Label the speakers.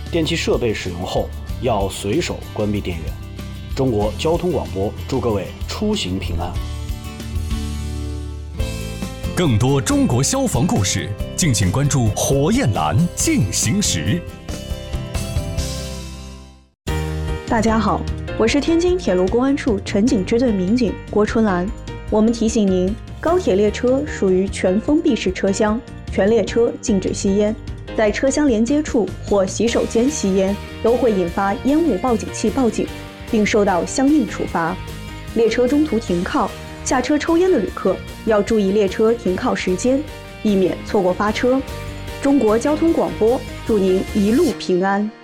Speaker 1: 电器设备使用后要随手关闭电源。中国交通广播祝各位出行平安。
Speaker 2: 更多中国消防故事，敬请关注火焰蓝进行时。
Speaker 3: 大家好，我是天津铁路公安处城警支队民警郭春兰。我们提醒您，高铁列车属于全封闭式车厢，全列车禁止吸烟，在车厢连接处或洗手间吸烟都会引发烟雾报警器报警，并受到相应处罚。列车中途停靠、下车抽烟的旅客要注意列车停靠时间，避免错过发车。中国交通广播祝您一路平安。